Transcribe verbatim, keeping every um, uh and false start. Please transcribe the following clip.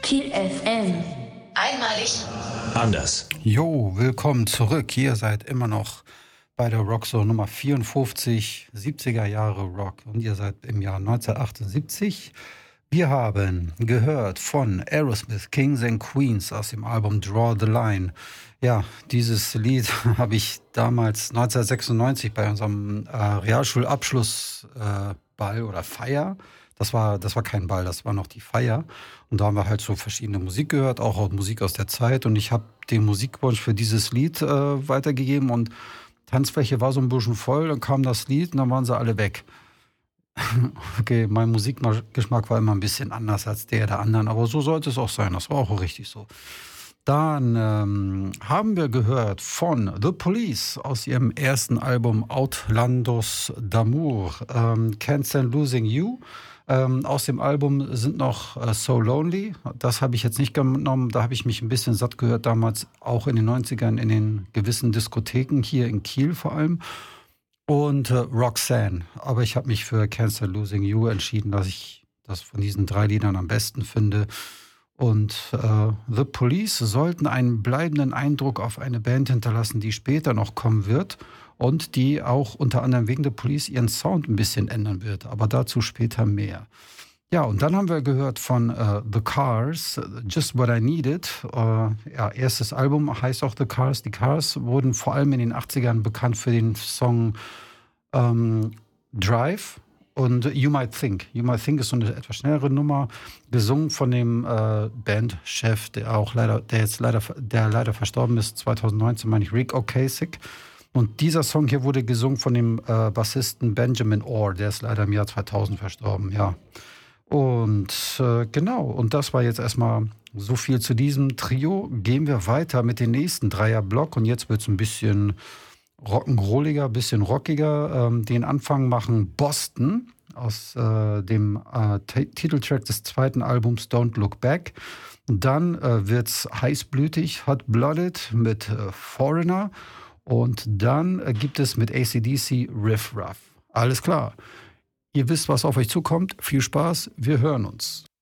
Kiel F M. Einmalig. Anders. Jo, willkommen zurück. Ihr seid immer noch bei der Rockshow Nummer vierundfünfzig, siebziger Jahre Rock. Und ihr seid im Jahr neunzehnhundertachtundsiebzig. Wir haben gehört von Aerosmith, Kings and Queens aus dem Album Draw the Line. Ja, dieses Lied habe ich damals neunzehnhundertsechsundneunzig bei unserem äh, Realschulabschlussball äh, oder Feier. Das war, das war kein Ball, das war noch die Feier. Und da haben wir halt so verschiedene Musik gehört, auch Musik aus der Zeit. Und ich habe den Musikwunsch für dieses Lied äh, weitergegeben und Tanzfläche war so ein bisschen voll. Dann kam das Lied und dann waren sie alle weg. Okay, mein Musikgeschmack war immer ein bisschen anders als der der anderen, aber so sollte es auch sein. Das war auch richtig so. Dann ähm, haben wir gehört von The Police aus ihrem ersten Album Outlandos d'Amour, ähm, Can't Stand Losing You. Ähm, aus dem Album sind noch äh, So Lonely. Das habe ich jetzt nicht genommen. Da habe ich mich ein bisschen satt gehört, damals auch in den neunzigern in den gewissen Diskotheken, hier in Kiel vor allem. Und äh, Roxanne. Aber ich habe mich für Can't Stand Losing You entschieden, dass ich das von diesen drei Liedern am besten finde. Und äh, The Police sollten einen bleibenden Eindruck auf eine Band hinterlassen, die später noch kommen wird und die auch unter anderem wegen The Police ihren Sound ein bisschen ändern wird. Aber dazu später mehr. Ja, und dann haben wir gehört von äh, The Cars, Just What I Needed. Äh, ja, erstes Album heißt auch The Cars. Die Cars wurden vor allem in den achtzigern bekannt für den Song ähm, Drive. Und You Might Think. You Might Think ist so eine etwas schnellere Nummer, gesungen von dem äh, Bandchef, der auch leider, der jetzt leider, der leider verstorben ist, zweitausendneunzehn, meine ich, Rick Ocasek. Und dieser Song hier wurde gesungen von dem äh, Bassisten Benjamin Orr, der ist leider im Jahr zweitausend verstorben, ja. Und äh, genau, und das war jetzt erstmal so viel zu diesem Trio. Gehen wir weiter mit dem nächsten Dreierblock und jetzt wird es ein bisschen rock'n'rolliger, bisschen rockiger. Ähm, den Anfang machen Boston aus äh, dem äh, T- Titeltrack des zweiten Albums Don't Look Back. Dann äh, wird's heißblütig, Hot-Blooded mit äh, Foreigner. Und dann äh, gibt es mit A C D C Riff Raff. Alles klar. Ihr wisst, was auf euch zukommt. Viel Spaß. Wir hören uns.